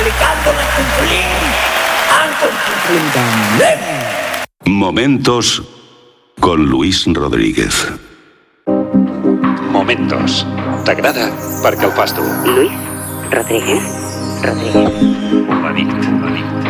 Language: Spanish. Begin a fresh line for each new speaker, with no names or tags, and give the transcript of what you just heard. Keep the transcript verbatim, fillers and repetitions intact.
Momentos con Luis Rodríguez.
Momentos. T'agrada perquè el fas tu.
Luis Rodríguez. Rodríguez.
Ho ha dit, ho ha dit.